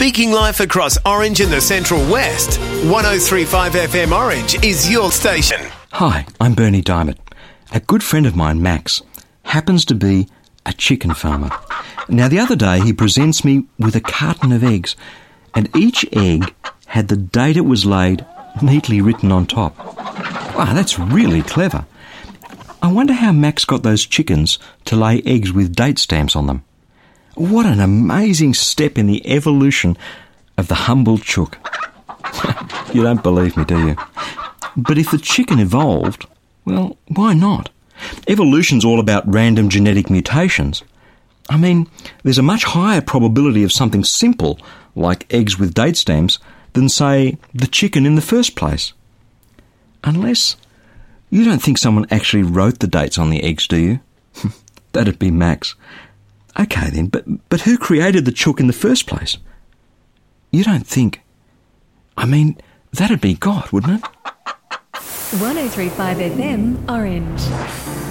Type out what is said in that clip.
Speaking life across Orange and the Central West, 103.5 FM Orange is your station. Hi, I'm Bernie Diamond. A good friend of mine, Max, happens to be a chicken farmer. Now, the other day he presents me with a carton of eggs, and each egg had the date it was laid neatly written on top. Wow, that's really clever. I wonder how Max got those chickens to lay eggs with date stamps on them. What an amazing step in the evolution of the humble chook. You don't believe me, do you? But if the chicken evolved, well, why not? Evolution's all about random genetic mutations. I mean, there's a much higher probability of something simple, like eggs with date stamps, than, say, the chicken in the first place. Unless you don't think someone actually wrote the dates on the eggs, do you? That'd be Max. Okay then, but who created the chook in the first place? You don't think... I mean, that'd be God, wouldn't it? 103.5 FM Orange.